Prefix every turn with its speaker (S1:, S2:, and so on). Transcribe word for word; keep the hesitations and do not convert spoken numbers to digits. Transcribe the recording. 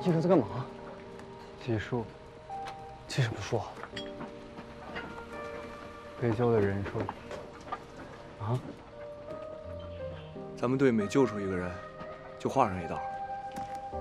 S1: 一哥在干嘛？
S2: 计数，
S1: 计什么数啊？
S2: 被救的人数。
S1: 啊？
S3: 咱们队每救出一个人，就画上一道。